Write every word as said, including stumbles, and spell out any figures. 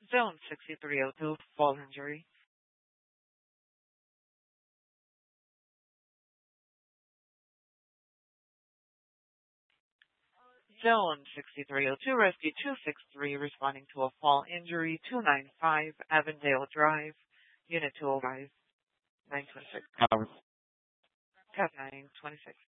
Zone sixty-three oh two, fall injury. Zone sixty-three oh two, Rescue two six three, responding to a fall injury, two nine five, Avondale Drive, Unit two oh five, nine twenty-six. Um, Cat nine twenty-six.